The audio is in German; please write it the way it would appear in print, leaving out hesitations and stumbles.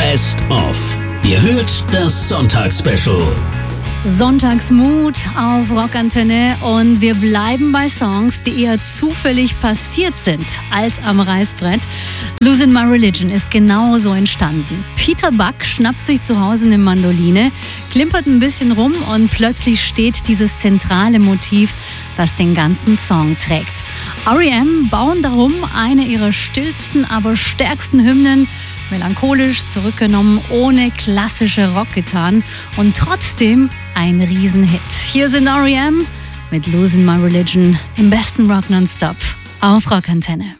Best of. Ihr hört das Sonntagsspecial. Sonntagsmut auf Rockantenne und wir bleiben bei Songs, die eher zufällig passiert sind als am Reißbrett. Losing My Religion ist genauso entstanden. Peter Buck schnappt sich zu Hause eine Mandoline, klimpert ein bisschen rum und plötzlich steht dieses zentrale Motiv, das den ganzen Song trägt. R.E.M. bauen darum eine ihrer stillsten, aber stärksten Hymnen, melancholisch, zurückgenommen, ohne klassische Rockgitarren und trotzdem ein Riesenhit. Hier sind R.E.M. mit Losing My Religion im besten Rock nonstop auf Rockantenne.